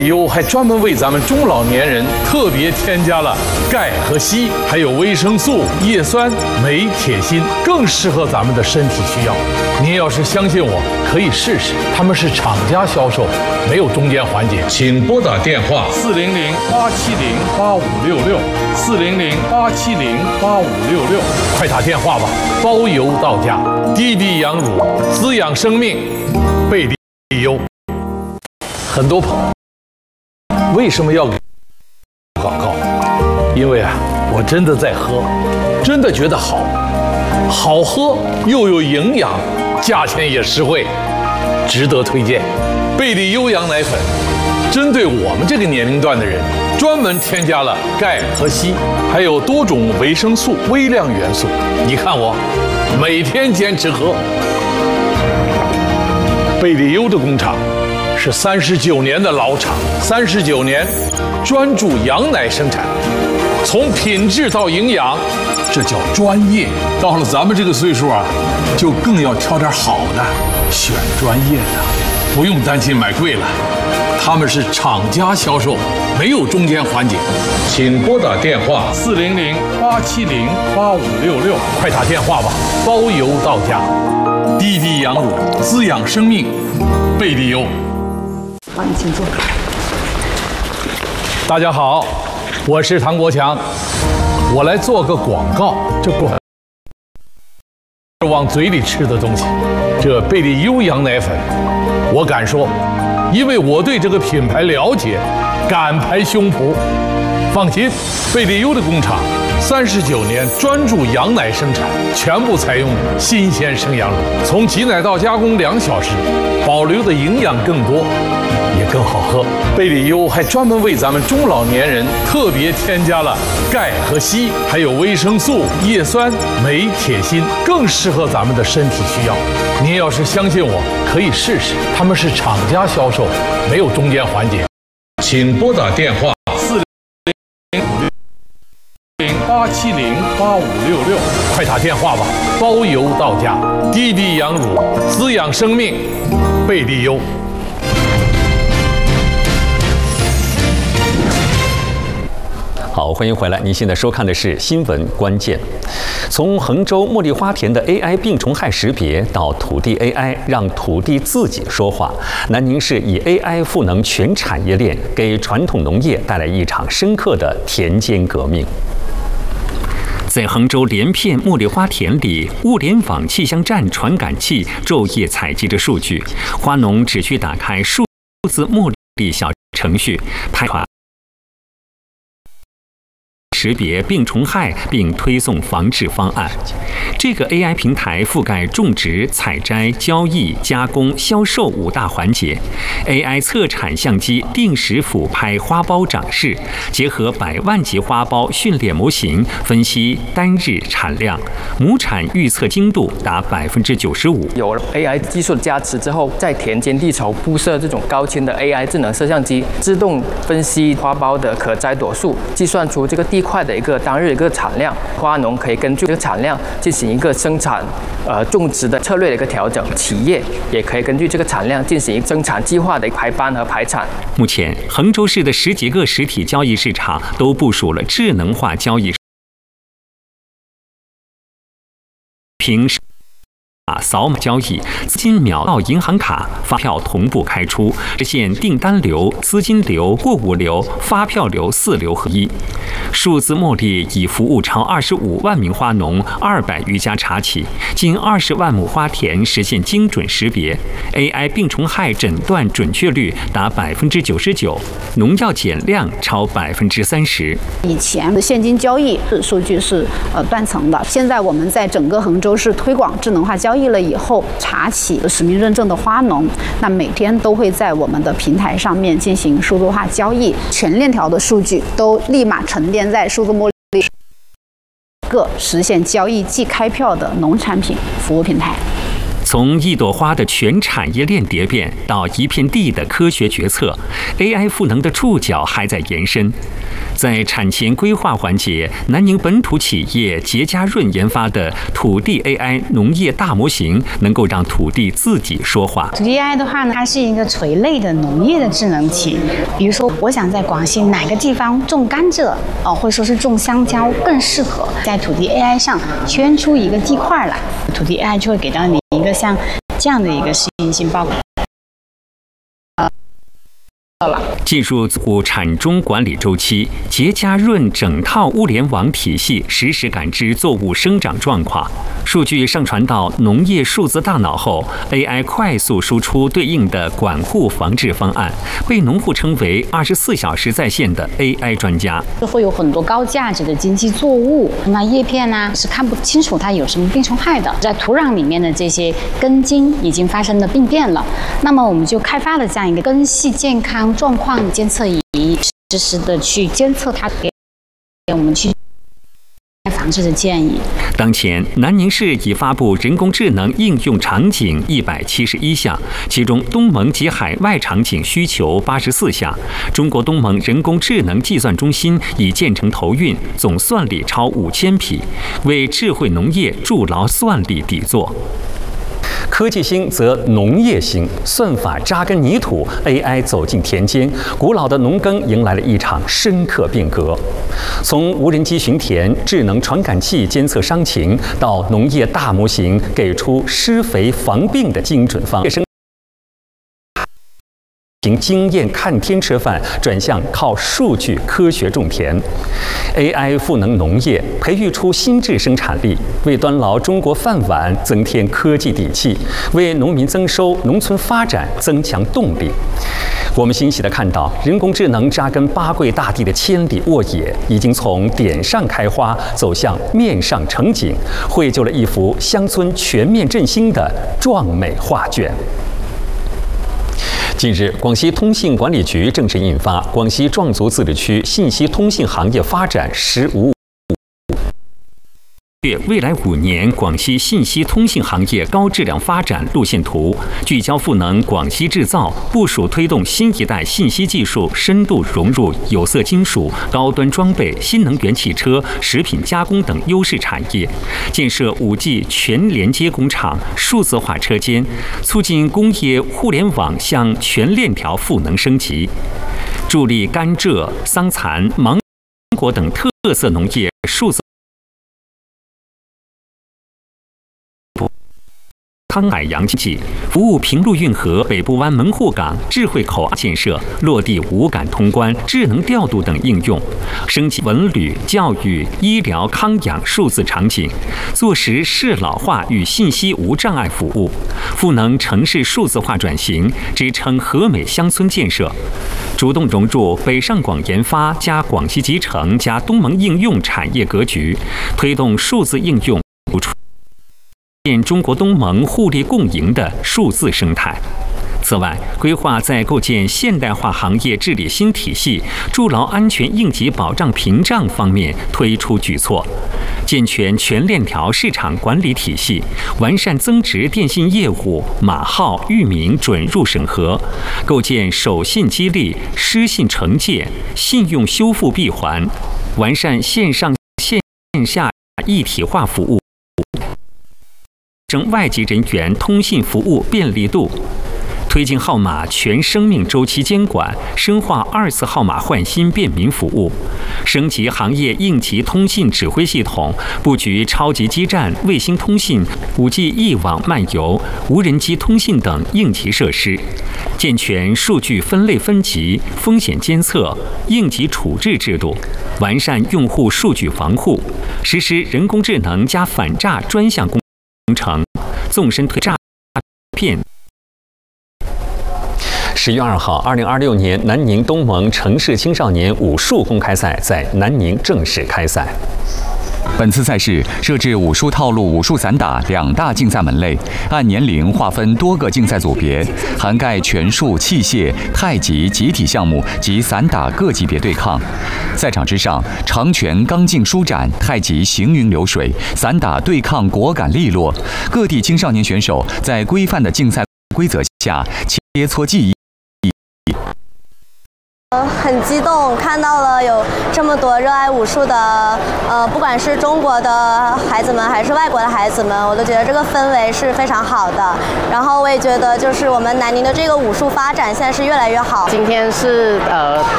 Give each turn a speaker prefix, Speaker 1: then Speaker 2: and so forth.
Speaker 1: 优还专门为咱们中老年人特别添加了钙和硒，还有维生素、叶酸、镁、铁、锌，更适合咱们的身体需要。您要是相信我，可以试试。他们是厂家销售，没有中间环节。请拨打电话400-870-8566，400-870-8566，快打电话吧，包邮到家。滴滴羊乳滋养生命，贝利优。很多朋友为什么要广告？因为啊，我真的在喝，真的觉得好喝又有营养，价钱也实惠，值得推荐。贝利优羊奶粉针对我们这个年龄段的人，专门添加了钙和硒，还有多种维生素、微量元素。你看我每天坚持喝。贝利优的工厂是39年的老厂，39年专注羊奶生产，从品质到营养，这叫专业。到了咱们这个岁数啊，就更要挑点好的，选专业的，不用担心买贵了。他们是厂家销售，没有中间环节。请拨打电话400-870-8566，快打电话吧，包邮到家。滴滴羊乳滋养生命，贝利优。
Speaker 2: 好，你请坐。
Speaker 1: 大家好，我是唐国强，我来做个广告。这广是往嘴里吃的东西。这贝利优羊奶粉，我敢说，因为我对这个品牌了解，敢拍胸脯。放心，贝利优的工厂39年专注羊奶生产，全部采用新鲜生羊乳，从挤奶到加工2小时，保留的营养更多，也更好喝。贝利优还专门为咱们中老年人特别添加了钙和硒，还有维生素、叶酸、镁、铁、锌，更适合咱们的身体需要。您要是相信我，可以试试。他们是厂家销售，没有中间环节。请拨打电话400-870-8566，快打电话吧，包邮到家。滴滴羊乳滋养生命，贝利优。
Speaker 3: 好，欢迎回来。您现在收看的是新闻关键。从衡州茉莉花田的 AI 病虫害识别到土地 AI 让土地自己说话，南宁市以 AI 赋能全产业链，给传统农业带来一场深刻的田间革命。在衡州连片茉莉花田里，物联网气象站传感器昼夜采集着数据，花农只需打开数字茉莉小程序，拍传识别病虫害并推送防治方案。这个 AI 平台覆盖种植、采摘、交易、加工、销售5大环节。AI 测产相机定时俯拍花苞长势，结合100万级花苞训练模型，分析单日产量，亩产预测精度达95%。
Speaker 4: 有了 AI 技术的加持之后，在田间地头铺设这种高清的 AI 智能摄像机，自动分析花苞的可摘朵数，计算出这个地块的一个当日一个产量。花农可以根据这个产量进行一个生产种植的策略的一个调整，企业也可以根据这个产量进行生产计划的排班和排产。
Speaker 3: 目前，衡州市的10几个实体交易市场都部署了智能化交易，凭扫码交易，资金秒到银行卡，发票同步开出，实现订单流、资金流、货物流、发票流4流合一。数字茉莉已服务超25万名花农，200余家茶企，近20万亩花田实现精准识别 ，AI 病虫害诊断准确率达99%，农药减量超30%。
Speaker 2: 以前的现金交易数据是断层的，现在我们在整个衡州市推广智能化交易了以后，茶企实名认证的花农，那每天都会在我们的平台上面进行数字化交易，全链条的数据都立马沉淀在数字茉莉个实现交易即开票的农产品服务平台。
Speaker 3: 从一朵花的全产业链蝶变到一片地的科学决策 ，AI 赋能的触角还在延伸。在产前规划环节，南宁本土企业杰家润研发的土地 AI 农业大模型，能够让土地自己说话。
Speaker 5: 土地 AI 的话呢，它是一个垂类的农业的智能体。比如说，我想在广西哪个地方种甘蔗，或者说是种香蕉更适合，在土地 AI 上圈出一个地块来，土地 AI 就会给到你一个像这样的一个适应性报告。
Speaker 3: 进入产中管理周期，杰家润整套物联网体系实时感知作物生长状况，数据上传到农业数字大脑后 ，AI 快速输出对应的管护防治方案，被农户称为24小时在线的 AI 专家。
Speaker 5: 会有很多高价值的经济作物，那叶片呢是看不清楚它有什么病虫害的，在土壤里面的这些根茎已经发生了病变了，那么我们就开发了这样一个根系健康状况监测仪，实时的去监测它，给我们去防治的建议。
Speaker 3: 当前，南宁市已发布人工智能应用场景171项，其中东盟及海外场景需求84项。中国东盟人工智能计算中心已建成投运，总算力超5000匹，为智慧农业筑牢算力底座。科技兴则农业兴，算法扎根泥土 ，AI 走进田间，古老的农耕迎来了一场深刻变革。从无人机巡田、智能传感器监测伤情，到农业大模型给出施肥防病的精准方案。凭经验看天吃饭，转向靠数据科学种田。AI 赋能农业，培育出新质生产力，为端牢中国饭碗增添科技底气，为农民增收、农村发展增强动力。我们欣喜地看到，人工智能扎根八桂大地的千里沃野，已经从点上开花走向面上成景，绘就了一幅乡村全面振兴的壮美画卷。近日，广西通信管理局正式印发《广西壮族自治区信息通信行业发展15未来5年广西信息通信行业高质量发展路线图》，聚焦赋能广西制造，部署推动新一代信息技术深度融入有色金属、高端装备、新能源汽车、食品加工等优势产业，建设5G 全连接工厂、数字化车间，促进工业互联网向全链条赋能升级，助力甘蔗、桑蚕、芒果等特色农业数字海洋经济，服务平陆运河、北部湾门户港、智慧口岸建设，落地无感通关、智能调度等应用，升级文旅、教育、医疗、康养数字场景，做实适老化与信息无障碍服务，赋能城市数字化转型，支撑和美乡村建设，主动融入北上广研发加广西集成加东盟应用产业格局，推动数字应用建中国东盟互利共赢的数字生态。此外，规划在构建现代化行业治理新体系、筑牢安全应急保障屏障方面推出举措，健全全链条市场管理体系，完善增值电信业务码号、域名准入审核，构建守信激励、失信惩戒、信用修复闭环，完善线上线下一体化服务，提升外籍人员通信服务便利度，推进号码全生命周期监管，深化2次号码换新便民服务，升级行业应急通信指挥系统，布局超级基站、卫星通信、5G 一网漫游、无人机通信等应急设施，健全数据分类分级、风险监测、应急处置制度，完善用户数据防护，实施人工智能加反诈专项工程，纵深推诈骗。10月2号，2026年南宁东盟城市青少年武术公开赛在南宁正式开赛。
Speaker 6: 本次赛事设置武术套路、武术散打2大竞赛门类，按年龄划分多个竞赛组别，涵盖拳术、器械、太极、集体项目及散打各级别对抗。赛场之上，长拳刚劲舒展，太极行云流水，散打对抗果敢利落。各地青少年选手在规范的竞赛规则下切磋技艺。
Speaker 7: 很激动，看到了有这么多热爱武术的，不管是中国的孩子们还是外国的孩子们，我都觉得这个氛围是非常好的。然后我也觉得，就是我们南宁的这个武术发展现在是越来越好。
Speaker 8: 今天是